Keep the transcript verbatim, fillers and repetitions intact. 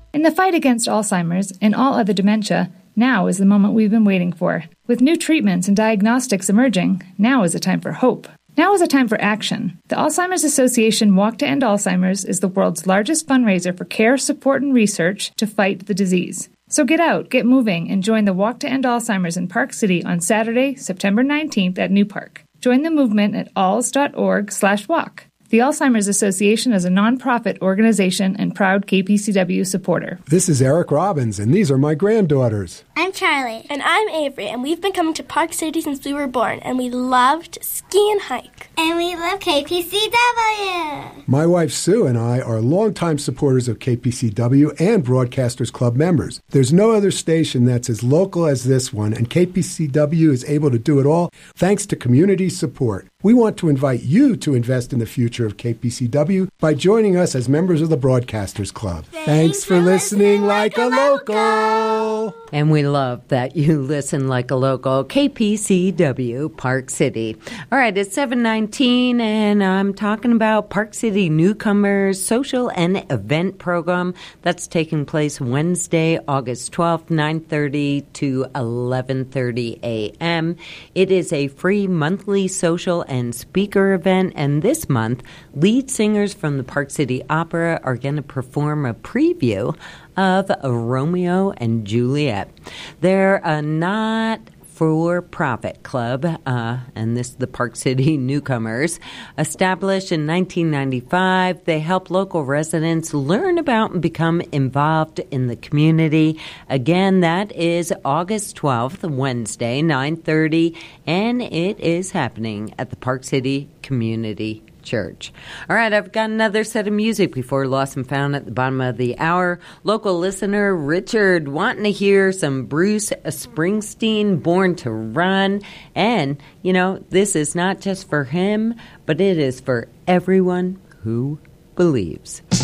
In the fight against Alzheimer's and all other dementia, now is the moment we've been waiting for. With new treatments and diagnostics emerging, now is a time for hope. Now is a time for action. The Alzheimer's Association Walk to End Alzheimer's is the world's largest fundraiser for care, support, and research to fight the disease. So get out, get moving, and join the Walk to End Alzheimer's in Park City on Saturday, September nineteenth at New Park. Join the movement at alz.org slash walk. The Alzheimer's Association is a nonprofit organization and proud K P C W supporter. This is Eric Robbins, and these are my granddaughters. I'm Charlie. And I'm Avery, and we've been coming to Park City since we were born, and we loved ski and hike. And we love K P C W. My wife Sue and I are longtime supporters of K P C W and Broadcasters Club members. There's no other station that's as local as this one, and K P C W is able to do it all thanks to community support. We want to invite you to invest in the future of K P C W by joining us as members of the Broadcasters Club. Thanks, Thanks for, for listening, listening like a local. local. And we love that you listen like a local. K P C W, Park City. All right, it's seven nineteen, and I'm talking about Park City Newcomers Social and Event Program that's taking place Wednesday, August twelfth, nine thirty to eleven thirty a.m. It is a free monthly social and speaker event, and this month, lead singers from the Park City Opera are going to perform a preview of Romeo and Juliet. They're a not for-profit club, uh, and this is the Park City Newcomers. Established in nineteen ninety-five, they help local residents learn about and become involved in the community. Again, that is August twelfth, Wednesday, nine thirty, and it is happening at the Park City Community Church. All right, I've got another set of music before Lost and Found at the bottom of the hour. Local listener Richard wanting to hear some Bruce Springsteen, Born to Run. And, you know, this is not just for him, but it is for everyone who believes.